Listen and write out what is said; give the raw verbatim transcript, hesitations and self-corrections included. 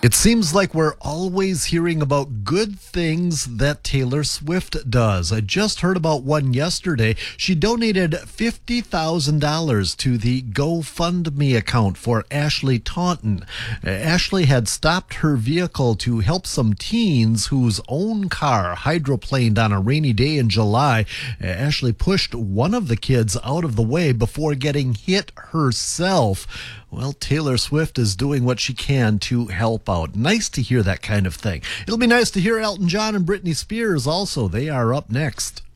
It seems like we're always hearing about good things that Taylor Swift does. I just heard about one yesterday. She donated fifty thousand dollars to the GoFundMe account for Ashley Taunton. Uh, Ashley had stopped her vehicle to help some teens whose own car hydroplaned on a rainy day in July. Uh, Ashley pushed one of the kids out of the way before getting hit herself. Well, Taylor Swift is doing what she can to help out. Nice to hear that kind of thing. It'll be nice to hear Elton John and Britney Spears also. They are up next.